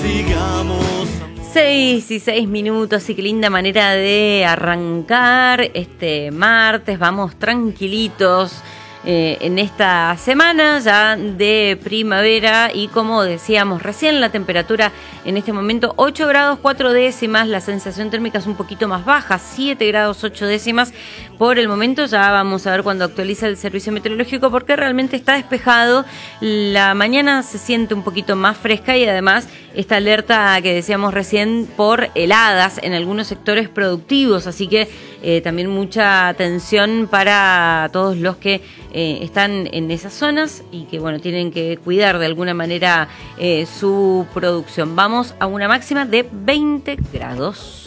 sigamos. 6:06, y qué linda manera de arrancar este martes. Vamos tranquilitos en esta semana ya de primavera, y como decíamos recién, la temperatura en este momento 8 grados 4 décimas, la sensación térmica es un poquito más baja, 7 grados 8 décimas por el momento. Ya vamos a ver cuando actualiza el servicio meteorológico, porque realmente está despejado. La mañana se siente un poquito más fresca, y además esta alerta que decíamos recién por heladas en algunos sectores productivos, así que también mucha atención para todos los que están en esas zonas y que bueno, tienen que cuidar de alguna manera su producción. Vamos a una máxima de 20 grados.